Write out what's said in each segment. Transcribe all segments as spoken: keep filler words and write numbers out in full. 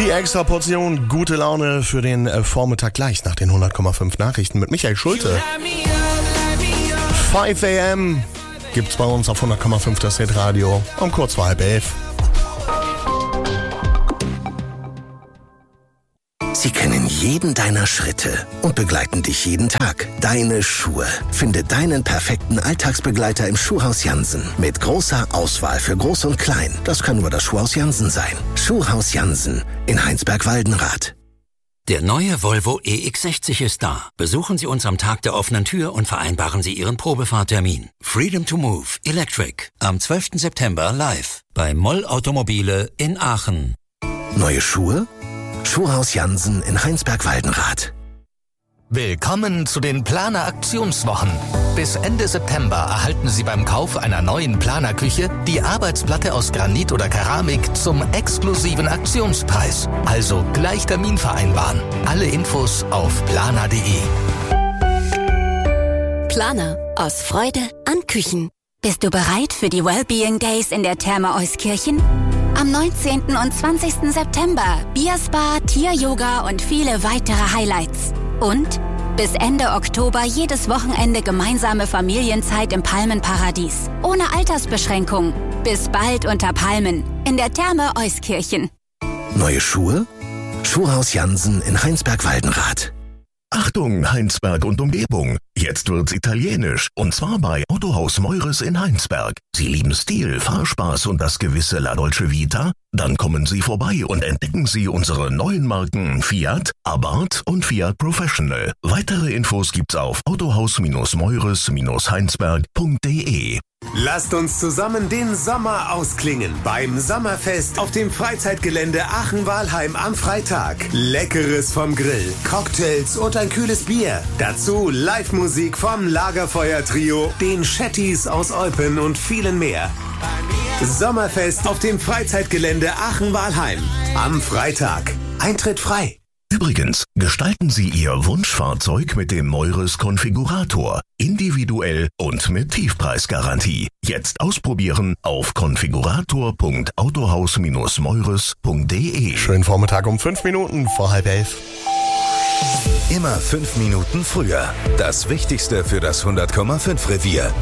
Die extra Portion gute Laune für den äh, Vormittag gleich nach den hundert Komma fünf Nachrichten mit Michael Schulte. fünf a m gibt's bei uns auf hundert Komma fünf das Hitradio um kurz vor halb elf. Sie kennen jeden deiner Schritte und begleiten dich jeden Tag. Deine Schuhe. Finde deinen perfekten Alltagsbegleiter im Schuhhaus Jansen. Mit großer Auswahl für Groß und Klein. Das kann nur das Schuhhaus Jansen sein. Schuhhaus Jansen in Heinsberg-Waldenrath. Der neue Volvo E X sechzig ist da. Besuchen Sie uns am Tag der offenen Tür und vereinbaren Sie Ihren Probefahrtermin. Freedom to Move Electric am zwölften September live bei Moll Automobile in Aachen. Neue Schuhe? Schuhhaus Jansen in Heinsberg-Waldenrath. Willkommen zu den Planer-Aktionswochen. Bis Ende September erhalten Sie beim Kauf einer neuen Planerküche die Arbeitsplatte aus Granit oder Keramik zum exklusiven Aktionspreis. Also gleich Termin vereinbaren. Alle Infos auf planer punkt de. Planer. Aus Freude an Küchen. Bist du bereit für die Wellbeing Days in der Therme Euskirchen? Am neunzehnten und zwanzigsten September Bierspa, Tier-Yoga und viele weitere Highlights. Und bis Ende Oktober jedes Wochenende gemeinsame Familienzeit im Palmenparadies. Ohne Altersbeschränkung. Bis bald unter Palmen in der Therme Euskirchen. Neue Schuhe? Schuhhaus Jansen in Heinsberg-Waldenrath. Achtung, Heinsberg und Umgebung. Jetzt wird's italienisch. Und zwar bei Autohaus Meures in Heinsberg. Sie lieben Stil, Fahrspaß und das gewisse La Dolce Vita? Dann kommen Sie vorbei und entdecken Sie unsere neuen Marken Fiat, Abarth und Fiat Professional. Weitere Infos gibt's auf autohaus-meures heinsberg punkt de. Lasst uns zusammen den Sommer ausklingen beim Sommerfest auf dem Freizeitgelände Aachen-Walheim am Freitag. Leckeres vom Grill, Cocktails und ein kühles Bier. Dazu Live-Musik vom Lagerfeuer-Trio, den Shetties aus Eupen und vielen mehr. Sommerfest auf dem Freizeitgelände Aachen-Walheim am Freitag. Eintritt frei. Übrigens, gestalten Sie Ihr Wunschfahrzeug mit dem Meures Konfigurator. Individuell und mit Tiefpreisgarantie. Jetzt ausprobieren auf konfigurator punkt autohaus-meures punkt de. Schönen Vormittag um fünf Minuten vor halb elf. Immer fünf Minuten früher. Das Wichtigste für das hundert Komma fünf Revier.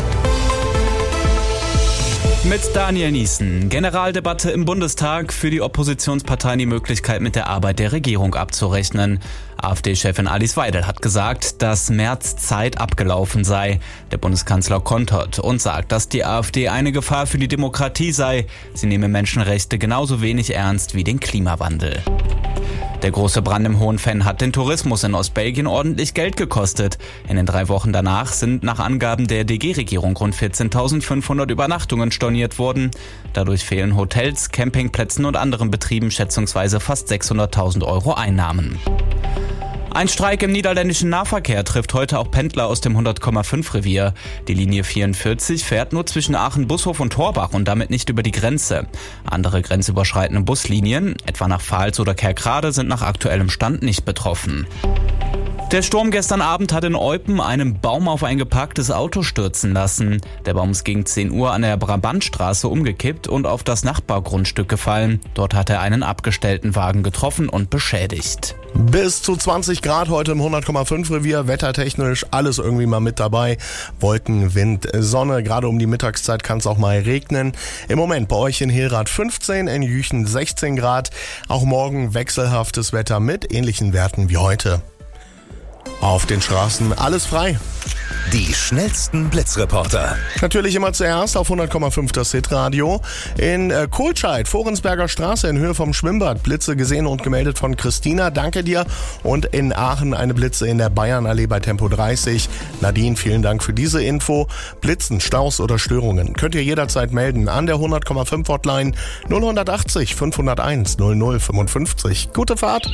Mit Daniel Niesen. Generaldebatte im Bundestag. Für die Oppositionsparteien die Möglichkeit, mit der Arbeit der Regierung abzurechnen. AfD-Chefin Alice Weidel hat gesagt, dass März Zeit abgelaufen sei. Der Bundeskanzler kontert und sagt, dass die AfD eine Gefahr für die Demokratie sei. Sie nehme Menschenrechte genauso wenig ernst wie den Klimawandel. Der große Brand im Hohenfenn hat den Tourismus in Ostbelgien ordentlich Geld gekostet. In den drei Wochen danach sind nach Angaben der D G-Regierung rund vierzehntausendfünfhundert Übernachtungen storniert worden. Dadurch fehlen Hotels, Campingplätzen und anderen Betrieben schätzungsweise fast sechshunderttausend Euro Einnahmen. Ein Streik im niederländischen Nahverkehr trifft heute auch Pendler aus dem hundert Komma fünf Revier. Die Linie vierundvierzig fährt nur zwischen Aachen, Bushof und Thorbach und damit nicht über die Grenze. Andere grenzüberschreitende Buslinien, etwa nach Pfalz oder Kerkrade, sind nach aktuellem Stand nicht betroffen. Der Sturm gestern Abend hat in Eupen einen Baum auf ein geparktes Auto stürzen lassen. Der Baum ist gegen zehn Uhr an der Brabantstraße umgekippt und auf das Nachbargrundstück gefallen. Dort hat er einen abgestellten Wagen getroffen und beschädigt. Bis zu zwanzig Grad heute im hundert Komma fünf Revier, wettertechnisch alles irgendwie mal mit dabei. Wolken, Wind, Sonne, gerade um die Mittagszeit kann es auch mal regnen. Im Moment bei euch in Hilrath fünfzehn, in Jüchen sechzehn Grad. Auch morgen wechselhaftes Wetter mit ähnlichen Werten wie heute. Auf den Straßen alles frei. Die schnellsten Blitzreporter. Natürlich immer zuerst auf hundert Komma fünf das Hitradio. In äh, Kohlscheid, Vorensberger Straße in Höhe vom Schwimmbad. Blitze gesehen und gemeldet von Christina. Danke dir. Und in Aachen eine Blitze in der Bayernallee bei Tempo dreißig. Nadine, vielen Dank für diese Info. Blitzen, Staus oder Störungen könnt ihr jederzeit melden an der hundert Komma fünf Hotline null achtzig fünfhunderteins null null fünfundfünfzig. Gute Fahrt.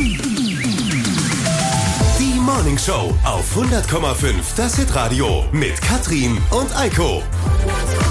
Die Morning Show auf hundert Komma fünf das Hitradio mit Katrin und Eiko.